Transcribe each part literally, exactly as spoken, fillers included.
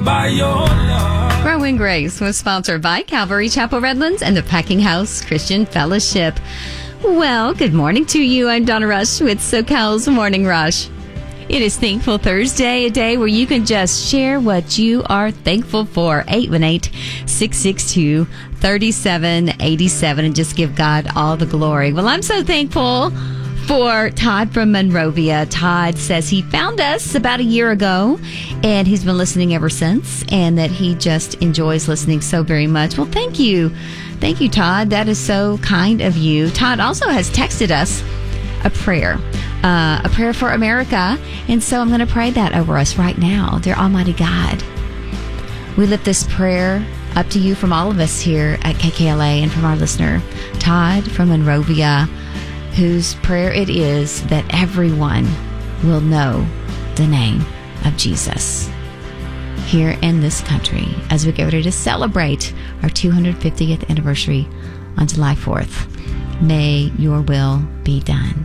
by your love. Growing Grace was sponsored by Calvary Chapel Redlands and the Packing House Christian Fellowship. Well, good morning to you. I'm Donna Rush with SoCal's Morning Rush. It is Thankful Thursday, a day where you can just share what you are thankful for. eight one eight, six six two, three seven eight seven and just give God all the glory. Well, I'm so thankful for Todd from Monrovia. Todd says he found us about a year ago and he's been listening ever since, and that he just enjoys listening so very much. Well, thank you. Thank you, Todd. That is so kind of you. Todd also has texted us a prayer, uh, a prayer for America. And so I'm going to pray that over us right now. Dear Almighty God, we lift this prayer up to you from all of us here at K K L A and from our listener, Todd from Monrovia, whose prayer it is that everyone will know the name of Jesus here in this country as we get ready to celebrate our two hundred fiftieth anniversary on July fourth. May your will be done.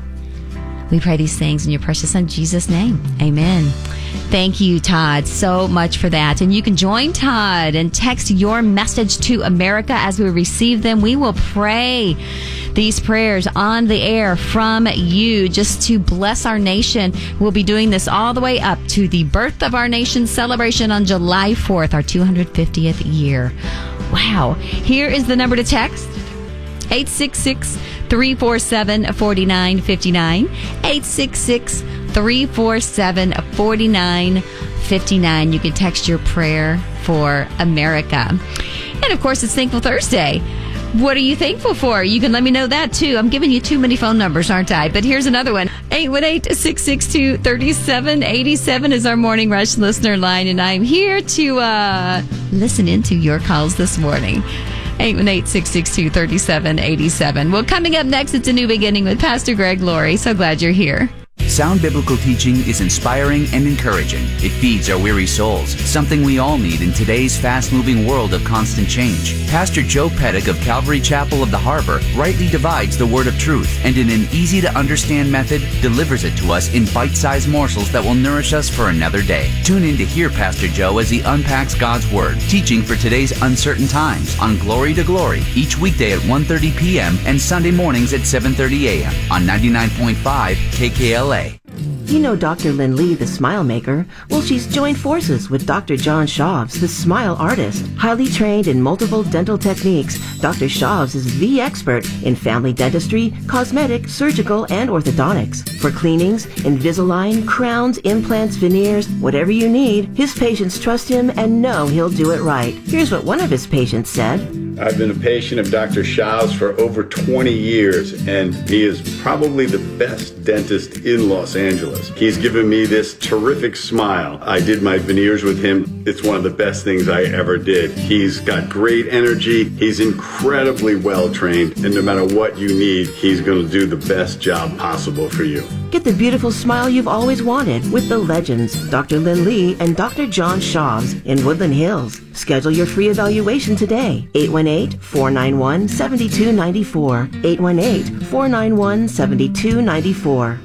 We pray these things in your precious Son, Jesus' name. Amen. Thank you, Todd, so much for that. And you can join Todd and text your message to America as we receive them. We will pray these prayers on the air from you just to bless our nation. We'll be doing this all the way up to the birth of our nation's celebration on July fourth, our two hundred fiftieth year. Wow. Here is the number to text. eight six six, three four seven, four nine five nine. eight six six, three four seven, four nine five nine. You can text your prayer for America. And of course, it's Thankful Thursday. What are you thankful for? You can let me know that too. I'm giving you too many phone numbers, aren't I? But here's another one. eight one eight, six six two, three seven eight seven is our Morning Rush listener line. And I'm here to uh, listen into your calls this morning. eight one eight, six six two, three seven eight seven. Well, coming up next, it's A New Beginning with Pastor Greg Laurie. So glad you're here. Sound biblical teaching is inspiring and encouraging. It feeds our weary souls, something we all need in today's fast-moving world of constant change. Pastor Joe Pettick of Calvary Chapel of the Harbor rightly divides the word of truth and in an easy-to-understand method delivers it to us in bite-sized morsels that will nourish us for another day. Tune in to hear Pastor Joe as he unpacks God's Word, teaching for today's uncertain times on Glory to Glory each weekday at one thirty p.m. and Sunday mornings at seven thirty a.m. on ninety-nine point five K K L A. You know Doctor Lynn Lee, the Smile Maker? Well, she's joined forces with Doctor John Shavs, the Smile Artist. Highly trained in multiple dental techniques, Doctor Shavs is the expert in family dentistry, cosmetic, surgical, and orthodontics. For cleanings, Invisalign, crowns, implants, veneers, whatever you need, his patients trust him and know he'll do it right. Here's what one of his patients said. I've been a patient of Doctor Shavs for over twenty years, and he is probably the best dentist in Los Angeles. He's given me this terrific smile. I did my veneers with him. It's one of the best things I ever did. He's got great energy. He's incredibly well trained, and no matter what you need, he's going to do the best job possible for you. Get the beautiful smile you've always wanted with the legends, Doctor Lynn Lee and Doctor John Shavs in Woodland Hills. Schedule your free evaluation today. eight one eight, four nine one, seven two nine four. eight one eight, four nine one, seven two nine four.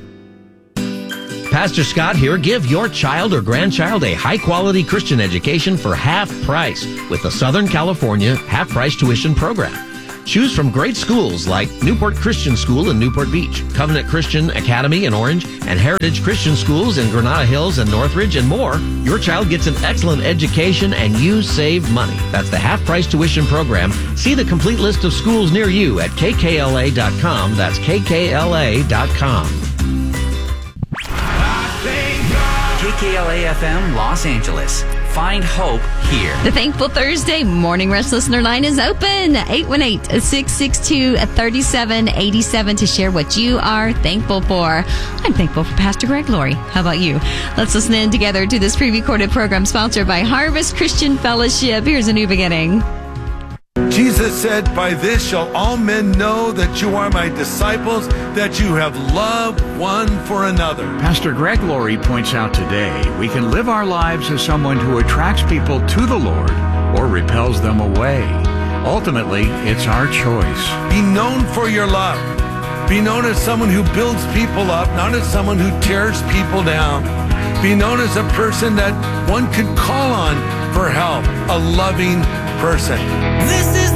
Pastor Scott here. Give your child or grandchild a high-quality Christian education for half price with the Southern California half-price tuition program. Choose from great schools like Newport Christian School in Newport Beach, Covenant Christian Academy in Orange, and Heritage Christian Schools in Granada Hills and Northridge, and more. Your child gets an excellent education and you save money. That's the half-price tuition program. See the complete list of schools near you at K K L A dot com. That's K K L A dot com. K K L A F M Los Angeles. Find hope here. The Thankful Thursday Morning Rush listener line is open. eight one eight, six six two, three seven eight seven to share what you are thankful for. I'm thankful for Pastor Greg Laurie. How about you? Let's listen in together to this pre-recorded program sponsored by Harvest Christian Fellowship. Here's A New Beginning. Jesus said, "By this shall all men know that you are my disciples, that you have love one for another." Pastor Greg Laurie points out today we can live our lives as someone who attracts people to the Lord or repels them away. Ultimately, it's our choice. Be known for your love. Be known as someone who builds people up, not as someone who tears people down. Be known as a person that one could call on for a loving person. This is